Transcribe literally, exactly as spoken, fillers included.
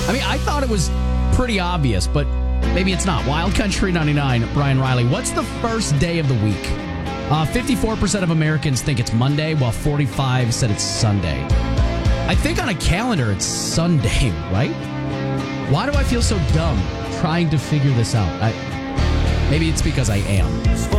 I mean, I thought it was pretty obvious, but maybe it's not. Wild Country ninety-nine, Brian Riley. What's the first day of the week? Uh, fifty-four percent of Americans think it's Monday, while forty-five said it's Sunday. I think on a calendar it's Sunday, right? Why do I feel so dumb trying to figure this out? I, maybe it's because I am.